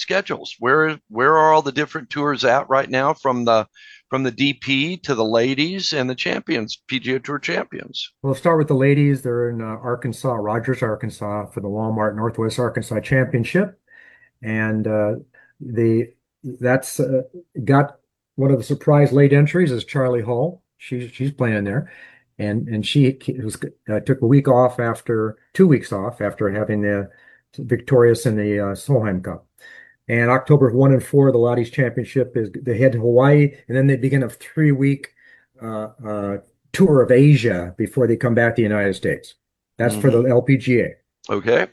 schedules. Where are all the different tours at right now, from the DP to the ladies and the champions, PGA Tour champions? We'll start with the ladies. They're in Arkansas, Rogers, Arkansas, for the Walmart Northwest Arkansas Championship, and the that's got one of the surprise late entries is Charlie Hall. She's playing there, and she was took a week off after 2 weeks off after having the victorious in the Solheim Cup. And October 1 and 4, the Ladies Championship is they head to Hawaii, and then they begin a 3 week uh, uh, tour of Asia before they come back to the United States. That's for the Hmm. LPGA. Okay.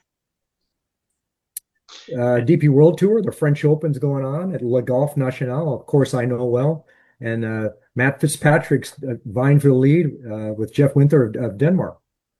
DP World Tour, the French Open's going on at Le Golf National. Of course, I know well. And Matt Fitzpatrick's vying for the lead with Jeff Winther of Denmark.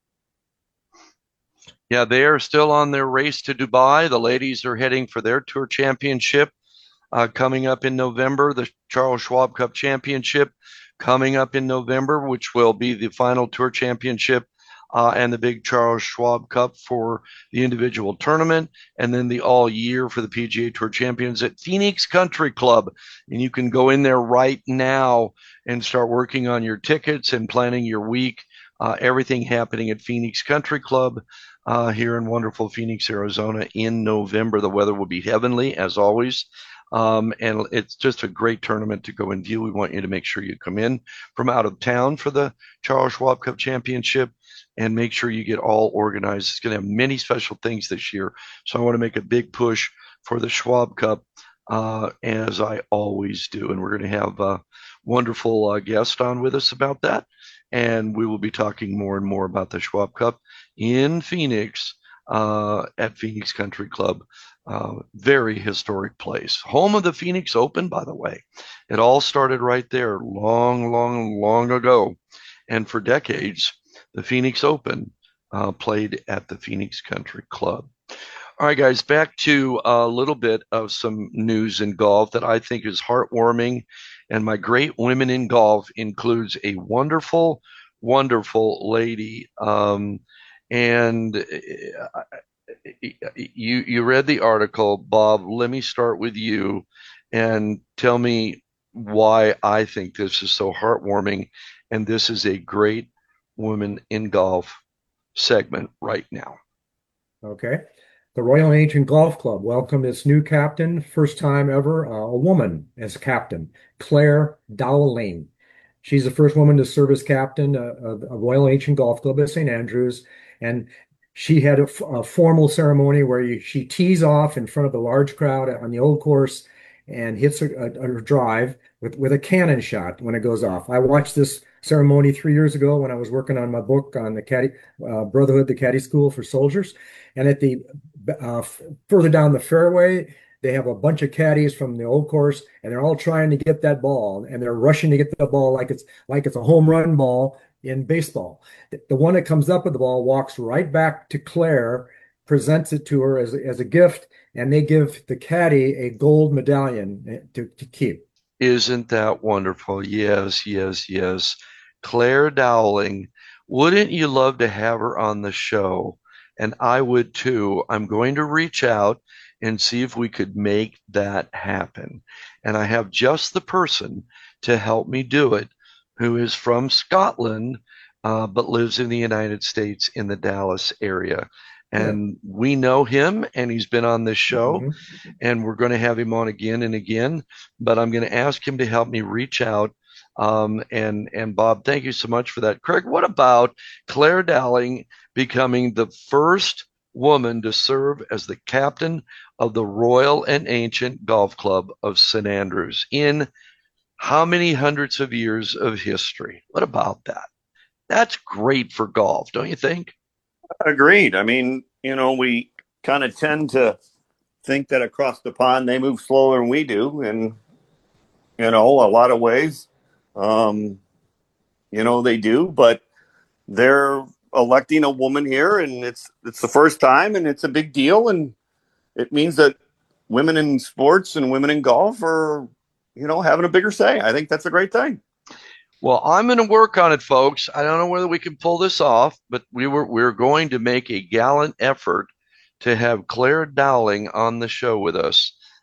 Yeah, they are still on their race to Dubai. The ladies are heading for their tour championship coming up in November, the Charles Schwab Cup Championship coming up in November, which will be the final tour championship and the big Charles Schwab Cup for the individual tournament, and then the all year for the PGA Tour champions at Phoenix Country Club. And you can go in there right now and start working on your tickets and planning your week. Everything happening at Phoenix Country Club here in wonderful Phoenix, Arizona in November. The weather will be heavenly as always. And it's just a great tournament to go and view. We want you to make sure you come in from out of town for the Charles Schwab Cup Championship and make sure you get all organized. It's going to have many special things this year. So I want to make a big push for the Schwab Cup, as I always do. And we're going to have a wonderful guest on with us about that. And we will be talking more and more about the Schwab Cup in Phoenix at Phoenix Country Club. Very historic place. Home of the Phoenix Open, by the way. It all started right there long, long, long ago. And for decades, the Phoenix Open played at the Phoenix Country Club. All right, guys, back to a little bit of some news in golf that I think is heartwarming. And my great women in golf includes a wonderful, wonderful lady. And you read the article, Bob. Let me start with you and tell me why I think this is so heartwarming. And this is a great woman in golf segment right now. Okay. The Royal and Ancient Golf Club welcomed its new captain, first time ever, a woman as captain, Claire Dowling. She's the first woman to serve as captain of Royal Ancient Golf Club at St. Andrews. And she had a formal ceremony where she tees off in front of a large crowd on the old course and hits a drive with a cannon shot when it goes off. I watched this ceremony 3 years ago when I was working on my book on the Caddy Brotherhood, the Caddy School for Soldiers. And at the further down the fairway, they have a bunch of caddies from the old course, and they're all trying to get that ball, and they're rushing to get the ball like it's a home run ball in baseball. The one that comes up with the ball walks right back to Claire, presents it to her as a gift, and they give the caddy a gold medallion to keep. Isn't that wonderful? Yes, yes, yes. Claire Dowling, wouldn't you love to have her on the show? And I would too. I'm going to reach out and see if we could make that happen. And I have just the person to help me do it, who is from Scotland, but lives in the United States in the Dallas area. Good. And we know him, and he's been on this show, Mhm. and we're going to have him on again and again. But I'm going to ask him to help me reach out. And Bob, thank you so much for that. Craig, what about Claire Dowling becoming the first woman to serve as the captain of the Royal and Ancient Golf Club of St. Andrews in how many hundreds of years of history? What about that? That's great for golf, don't you think? Agreed. I mean, we kind of tend to think that across the pond they move slower than we do, and a lot of ways, um, they do. But they're electing a woman here, and it's the first time, and it's a big deal, and it means that women in sports and women in golf are, having a bigger say. I think that's a great thing. Well, I'm going to work on it, folks. I don't know whether we can pull this off, but we're going to make a gallant effort to have Claire Dowling on the show with us.